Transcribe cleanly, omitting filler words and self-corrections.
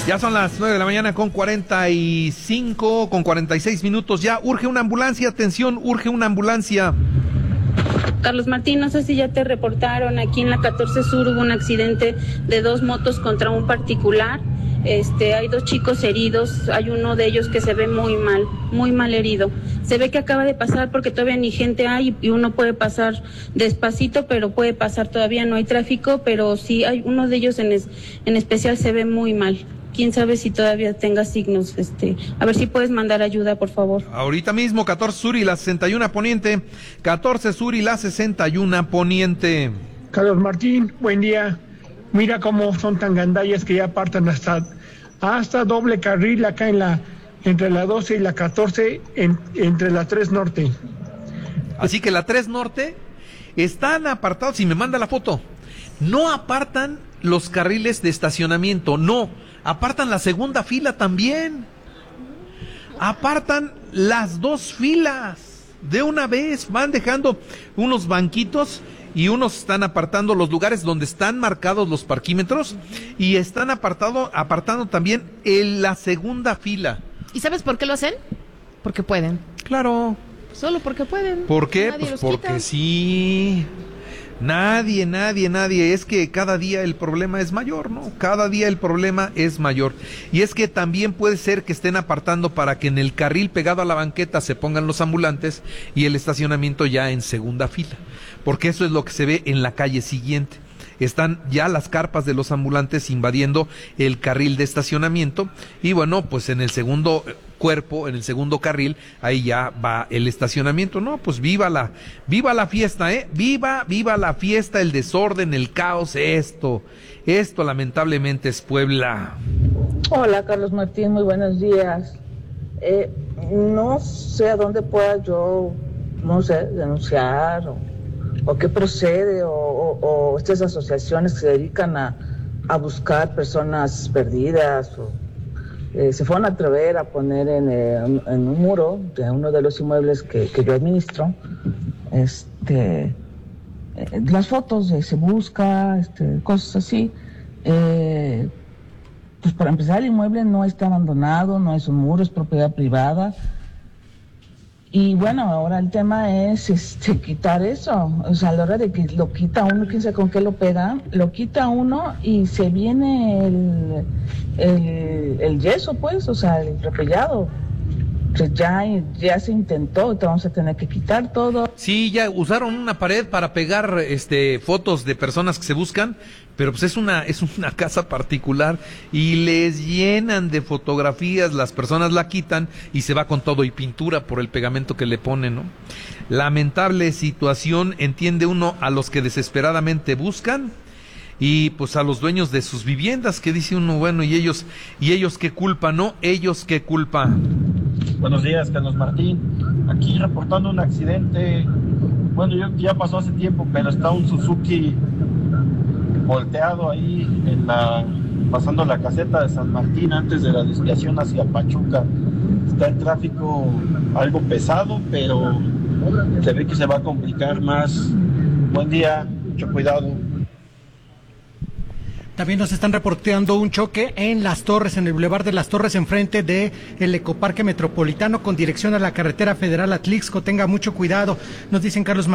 Ya son las 9 de la mañana con 46 minutos. Ya urge una ambulancia, atención, urge una ambulancia. Carlos Martín, no sé si ya te reportaron, aquí en la 14 Sur hubo un accidente de 2 motos contra un particular. Hay 2 chicos heridos, hay uno de ellos que se ve muy mal herido. Se ve que acaba de pasar porque todavía ni gente hay y uno puede pasar despacito, pero puede pasar, todavía no hay tráfico, pero sí hay uno de ellos en especial se ve muy mal. Quién sabe si todavía tenga signos, a ver si puedes mandar ayuda, por favor. Ahorita mismo, 14 Sur y la 61 Poniente, 14 Sur y la 61 Poniente. Carlos Martín, buen día. Mira cómo son tan gandallas que ya apartan hasta doble carril acá entre la 12 y la 14, entre la 3 Norte. Así que la 3 Norte están apartados, si me manda la foto, no apartan los carriles de estacionamiento, no, apartan la segunda fila también, apartan las 2 filas, de una vez, van dejando unos banquitos y unos están apartando los lugares donde están marcados los parquímetros y están apartando también en la segunda fila. ¿Y sabes por qué lo hacen? Porque pueden. Claro. Solo porque pueden. ¿Por qué? Nadie Pues los porque quita. sí. Nadie. Es que cada día el problema es mayor, ¿no? Cada día el problema es mayor. Y es que también puede ser que estén apartando para que en el carril pegado a la banqueta se pongan los ambulantes y el estacionamiento ya en segunda fila. Porque eso es lo que se ve en la calle siguiente. Están ya las carpas de los ambulantes invadiendo el carril de estacionamiento y bueno, pues en el segundo cuerpo, en el segundo carril, ahí ya va el estacionamiento. No, pues viva la fiesta, viva la fiesta, el desorden, el caos, esto lamentablemente es Puebla. Hola Carlos Martín, muy buenos días. No sé a dónde pueda yo, denunciar o qué procede o estas asociaciones que se dedican a buscar personas perdidas o se fueron a atrever a poner en un muro de uno de los inmuebles que yo administro las fotos de se busca, cosas así. Pues para empezar, el inmueble no está abandonado, no es un muro, es propiedad privada. Y bueno, ahora el tema es quitar eso. O sea, a la hora de que lo quita uno, quién sabe con qué lo pega, lo quita uno y se viene el yeso, pues, o sea, el repellado. Pues ya se intentó, vamos a tener que quitar todo. Sí, ya usaron una pared para pegar fotos de personas que se buscan, pero pues es una casa particular y les llenan de fotografías, las personas la quitan y se va con todo y pintura por el pegamento que le ponen, ¿no? Lamentable situación, entiende uno a los que desesperadamente buscan y pues a los dueños de sus viviendas que dice uno, bueno, y ellos qué culpa, ¿no? Ellos qué culpa. Buenos días, Carlos Martín. Aquí reportando un accidente. Bueno, ya pasó hace tiempo, pero está un Suzuki volteado ahí pasando la caseta de San Martín antes de la desviación hacia Pachuca. Está el tráfico algo pesado, pero se ve que se va a complicar más. Buen día, mucho cuidado. También nos están reportando un choque en Las Torres, en el Boulevard de Las Torres, enfrente de el Ecoparque Metropolitano, con dirección a la carretera federal Atlixco. Tenga mucho cuidado. Nos dicen Carlos